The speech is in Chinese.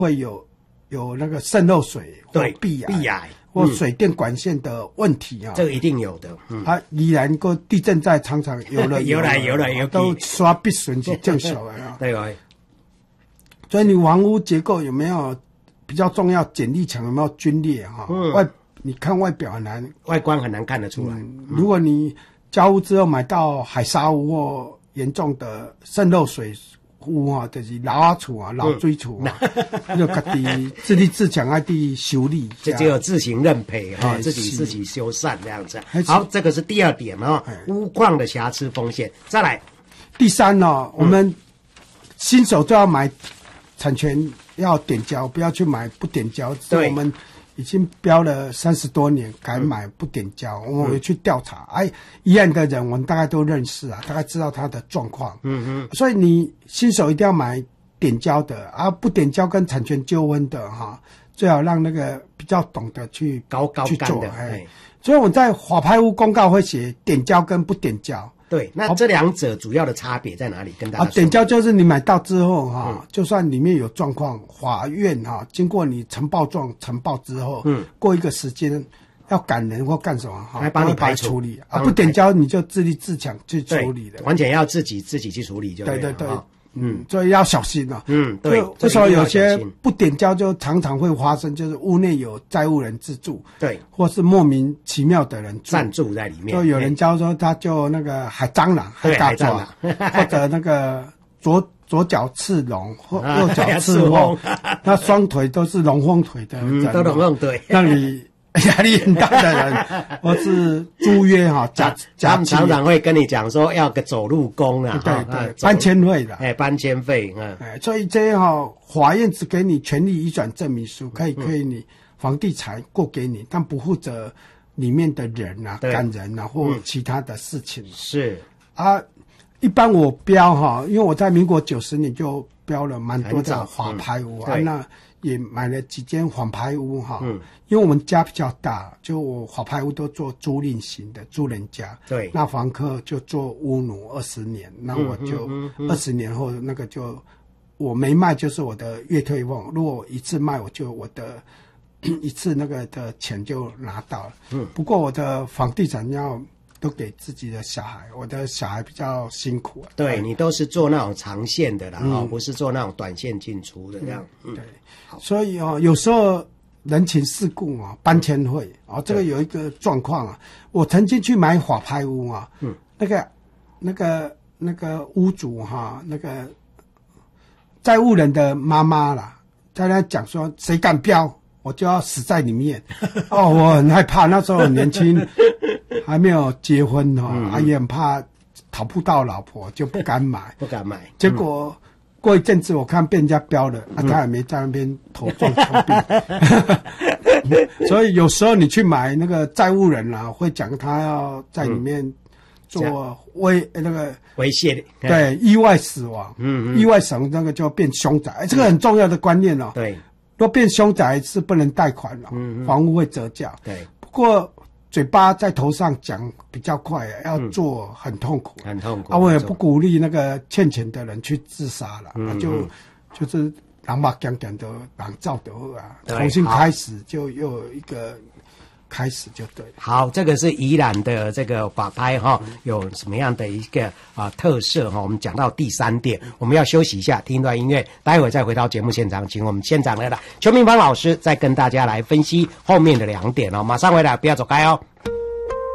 会有那个渗漏水或壁癌或水电管线的问题啊， 这个一定有的。 宜兰个地震灾常常有都刷必损是正常的啊。 对。 所以你房屋结构有没有比较重要？剪力墙有没有皲裂哈？你看外表很难， 外观很难看得出来。 如果你交屋之后买到海沙屋或严重的渗漏水屋啊，就是老阿厝啊、老水厝啊，就自己自立自强，爱地修理， 这只有自行认赔哈，自己修缮这样子。好，这个是第二点哦，屋况的瑕疵风险。再来， 第三呢，我们新手就要买产权要点交，不要去买不点交。对，我们已经标了30多年，敢买不点交。我们去调查，一样的人我们大概都认识啊，大概知道他的状况。所以你新手一定要买点交的啊，不点交跟产权纠纷的哈，最好让那个比较懂得去去做。所以我在法拍屋公告会写点交跟不点交。 对，那这两者主要的差别在哪里？跟大家说。 点交就是你买到之后哈，就算里面有状况，法院哈经过你呈报之后，过一个时间要赶人或干什么哈， 来帮你排处理啊。不点交你就自立自强去处理的， 完全要自己去处理就对了。 对。所以要小心啊。 对。 为什么有些不点交就常常会发生？就是屋内有债务人自住， 对， 或是莫名其妙的人暂住在里面。 就有人教说他就那个海蟑螂、海大抓，或者那个左脚刺龙或右脚刺凤，那双腿都是龙凤腿的人， 都龙凤腿， 让你压力很大的人，或是租约哈， 他们常常会跟你讲说要个走路工啊， 对，搬迁费的， 搬迁费， 所以这法院只给你权利移转证明书，可以你房地产过给你，但不负责里面的人啊、干人啊或其他的事情。 是啊，一般我标因为我在民国90年就标了蛮多的法拍屋啊，那也买了几间法拍屋因为我们家比较大，就我法拍屋都做租赁型的，租人家。 对， 那房客就做屋奴20年，那我就20年后那个就我没卖就是我的月退俸，如果一次卖我就我的一次那个的钱就拿到了。不过我的房地产要都给自己的小孩，我的小孩比较辛苦。 对，你都是做那种长线的啦，不是做那种短线进出的这样。 对，所以有时候人情世故搬迁费这个有一个状况啊，我曾经去买法拍屋那个屋主那个债务人的妈妈啦，在那讲说谁敢标我就要死在里面我很害怕，那时候很年轻还没有结婚也很怕讨不到老婆，就不敢买结果过一阵子我看被人家标了他也没在那边头撞墙壁所以有时候你去买那个债务人会讲他要在里面做威胁， 对，意外死亡，意外死亡那个就变凶宅，这个很重要的观念对， 若变凶宅是不能贷款房屋会折价。 对， 不过嘴巴在头上讲比较快，要做很痛苦， 很痛苦。 我也不鼓励那个欠钱的人去自杀了，就是人目强强的人照得重新开始，就又有一个开始就对了。 好，这个是宜兰的这个法拍有什么样的一个特色我们讲到第3点，我们要休息一下，听一段音乐，待会再回到节目现场，请我们现场来了邱明芳老师再跟大家来分析后面的2点马上回来，不要走开哦。